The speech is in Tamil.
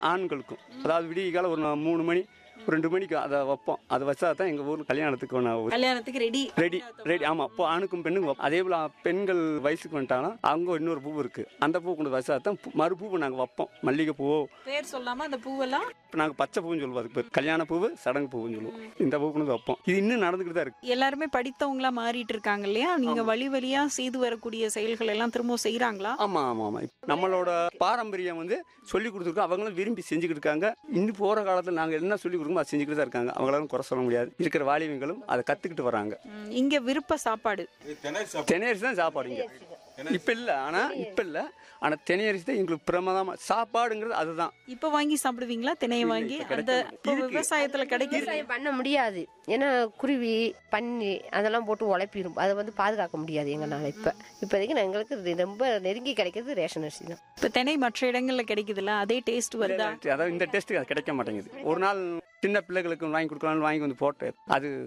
ஆண்களுக்கும். அதாவது விடிய காலம் ஒரு 3 மணி 2 மணிக்கு அதை வைப்போம். அதை வச்சா தான் எங்கள் ஊர் கல்யாணத்துக்கு ரெடி ரெடி. ஆமாம், இப்போ ஆணுக்கும் பெண்ணுக்கும் வைப்போம். அதே போல் பெண்கள் வயசுக்கு வந்துட்டாங்கன்னா அங்கே இன்னொரு பூ இருக்குது, அந்த பூ கொண்டு வச்சா தான் மறுபூவை நாங்கள் வைப்போம். மல்லிகை பூவோ பேர் சொல்லாம அந்த பூவெல்லாம் இப்போ நாங்கள் பச்சை பூன்னு சொல்லுவோம். அதுக்கு பேர் கல்யாண பூவு, சடங்கு பூவுன்னு சொல்லுவோம். இந்த பூ கொண்டு வைப்போம். இது இன்னும் நடந்துக்கிட்டு தான் இருக்குது. எல்லாருமே படித்தவங்களா மாறிட்டு இருக்காங்க இல்லையா? நீங்க வழி வழியா செய்து வரக்கூடிய செயல்கள் எல்லாம் திரும்ப செய்யறாங்களா? ஆமாம் ஆமாம் ஆமாம். நம்மளோட பாரம்பரியம் சொல்லி கொடுத்துருக்கோம். அவங்களும் விரும்பி செஞ்சுக்கிட்டு இருக்காங்க. இன்னும் போகிற காலத்தில் நாங்கள் என்ன சொல்லி கொடுக்கணும் அதை செஞ்சுக்கிட்டு தான் இருக்காங்க. அவங்களாலும் குறை சொல்ல முடியாது. இருக்கிற வாலிபங்களும் அதை கற்றுக்கிட்டு வராங்க. இங்க விருப்ப சாப்பாடு தெனையரிசி தான் சாப்பாடு இங்கே. இப்போ இல்லை, ஆனால் தெனையரிசி தான் எங்களுக்கு பிரமாதமாக சாப்பாடுங்கிறது. அதுதான் இப்ப வாங்கி சாப்பிடுவீங்களா? திணையை வாங்கி அந்த இப்போ விவசாயத்துல கிடைக்கிது. விவசாயம் பண்ண முடியாது, ஏன்னா குருவி பன்னி அதெல்லாம் போட்டு உழைப்பிடும். அதை பாதுகாக்க முடியாது எங்கனால. இப்போதைக்கு எங்களுக்கு ரொம்ப நெருங்கி கிடைக்கிறது ரேஷன் அரிசி தான். இப்ப திணை மற்ற இடங்கள்ல கிடைக்குதுல்ல, அதே டேஸ்ட் வருதா? அதாவது இந்த டேஸ்ட்டுக்கு அது கிடைக்க மாட்டேங்குது. ஒரு நாள் சின்ன பிள்ளைகளுக்கு வாங்கி கொடுக்கலாம்னு வாங்கி போட்டு அது